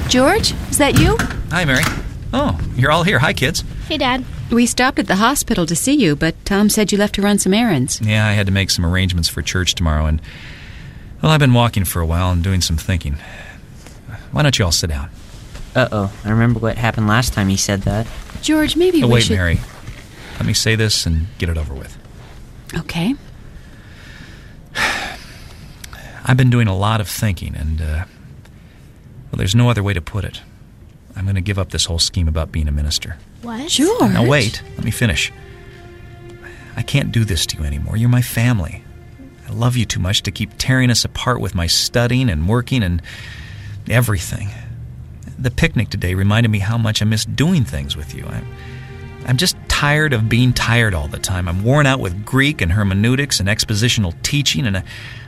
George, is that you? Hi, Mary. Oh, you're all here. Hi, kids. Hey, Dad. We stopped at the hospital to see you, but Tom said you left to run some errands. Yeah, I had to make some arrangements for church tomorrow, and, well, I've been walking for a while and doing some thinking. Why don't you all sit down? Uh-oh, I remember what happened last time he said that. George, maybe we wait, should... Mary. Let me say this and get it over with. Okay. I've been doing a lot of thinking, and, well, there's no other way to put it. I'm going to give up this whole scheme about being a minister. What? George. Now, wait. Let me finish. I can't do this to you anymore. You're my family. I love you too much to keep tearing us apart with my studying and working and everything. The picnic today reminded me how much I miss doing things with you. I'm just tired of being tired all the time. I'm worn out with Greek and hermeneutics and expositional teaching, and